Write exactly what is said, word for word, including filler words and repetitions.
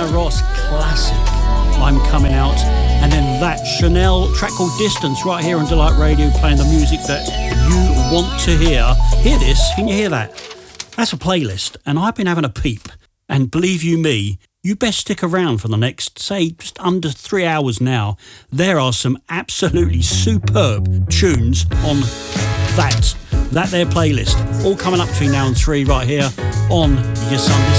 Ross classic, I'm Coming Out. And then that Chanel track called Distance right here on Delight Radio, playing the music that you want to hear. Hear this, can you hear that? That's a playlist, and I've been having a peep. And believe you me, you best stick around for the next, say, just under three hours now. There are some absolutely superb tunes on that, that there playlist. All coming up between now and three right here on your Sunday